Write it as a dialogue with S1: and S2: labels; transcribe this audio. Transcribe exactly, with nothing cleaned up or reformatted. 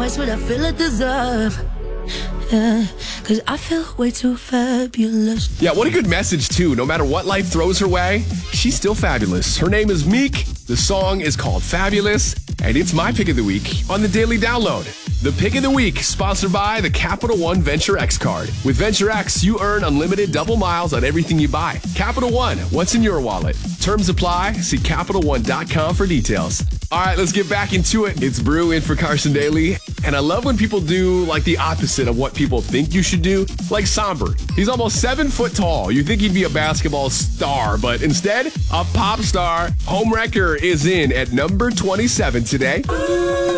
S1: twice what I feel I deserve. Yeah, cause I feel way too fabulous.
S2: Yeah, what a good message, too. No matter what life throws her way, she's still fabulous. Her name is Meek. The song is called Fabulous, and it's my pick of the week on the Daily Download. The pick of the week, sponsored by the Capital One Venture X card. With Venture X, you earn unlimited double miles on everything you buy. Capital One, what's in your wallet? Terms apply. See Capital One dot com for details. All right, let's get back into it. It's Brew in for Carson Daly. And I love when people do like the opposite of what people think you should do. Like Somber. He's almost seven foot tall. You think he'd be a basketball star, but instead, a pop star. Home Wrecker is in at number twenty-seven today.